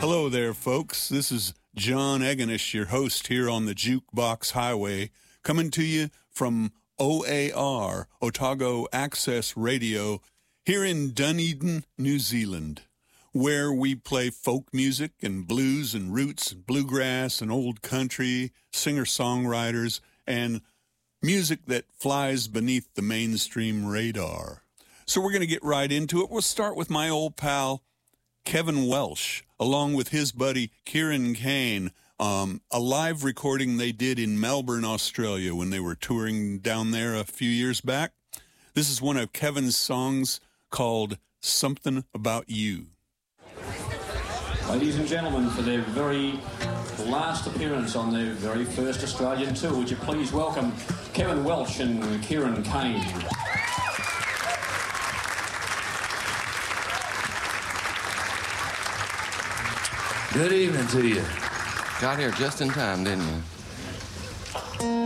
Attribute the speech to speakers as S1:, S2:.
S1: Hello there, folks. This is John Egenish, your host here on the Jukebox Highway, coming to you from OAR, Otago Access Radio, here in Dunedin, New Zealand, where we play folk music and blues and roots and bluegrass and old country, singer-songwriters, and music that flies beneath the mainstream radar. So we're going to get right into it. We'll start with my old pal, Kevin Welsh, along with his buddy Kieran Kane, a live recording they did in Melbourne, Australia, when they were touring down there a few years back. This is one of Kevin's songs called Something About You.
S2: Ladies and gentlemen, for their very last appearance on their very first Australian tour, would you please welcome Kevin Welsh and Kieran Kane.
S3: Good evening to you. Got here just in time, didn't you?